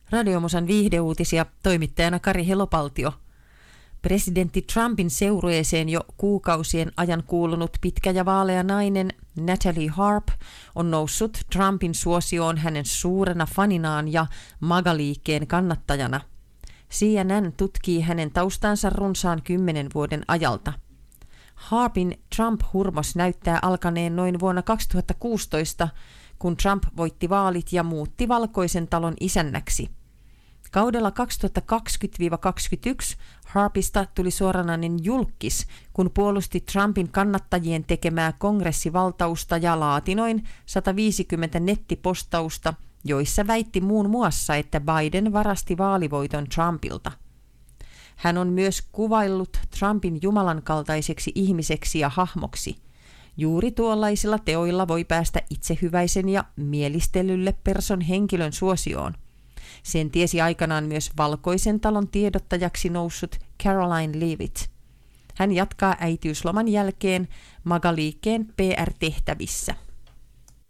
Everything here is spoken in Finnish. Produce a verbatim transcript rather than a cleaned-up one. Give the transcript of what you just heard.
Radiomusan viihdeuutisia, toimittajana Kari Helopaltio. Presidentti Trumpin seurueeseen jo kuukausien ajan kuulunut pitkä ja vaalea nainen Natalie Harp on noussut Trumpin suosioon hänen suurena faninaan ja MAGA-liikkeen kannattajana. C N N tutkii hänen taustansa runsaan kymmenen vuoden ajalta. Harpin Trump-hurmos näyttää alkaneen noin vuonna kaksituhattakuusitoista, kun Trump voitti vaalit ja muutti Valkoisen talon isännäksi. Kaudella kaksituhattakaksikymmentä kaksikymmentäyksi Harpista tuli suoranainen julkkis, kun puolusti Trumpin kannattajien tekemää kongressivaltausta ja laati noin sata viisikymmentä nettipostausta, joissa väitti muun muassa, että Biden varasti vaalivoiton Trumpilta. Hän on myös kuvaillut Trumpin Jumalan kaltaiseksi ihmiseksi ja hahmoksi. Juuri tuollaisilla teoilla voi päästä itsehyväisen ja mielistellylle person henkilön suosioon. Sen tiesi aikanaan myös Valkoisen talon tiedottajaksi noussut Caroline Leavitt. Hän jatkaa äitiysloman jälkeen MAGA-liikkeen P R-tehtävissä.